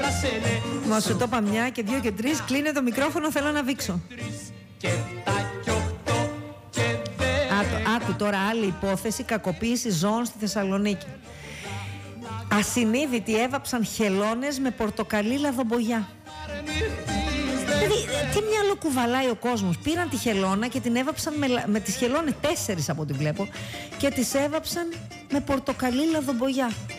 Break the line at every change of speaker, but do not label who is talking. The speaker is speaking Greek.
Μα σου το είπα μια και δύο και τρεις. Κλείνε το μικρόφωνο, θέλω να βήξω. Άκου τώρα άλλη υπόθεση, κακοποίηση ζώων στη Θεσσαλονίκη. Ασυνείδητοι έβαψαν χελώνες με πορτοκαλί λαδομπογιά. Δηλαδή, τι μυαλό κουβαλάει ο κόσμος. Πήραν τη χελώνα και την έβαψαν με τις χελώνες, 4 από ό,τι βλέπω, και τις έβαψαν με πορτοκαλί λαδομπογιά.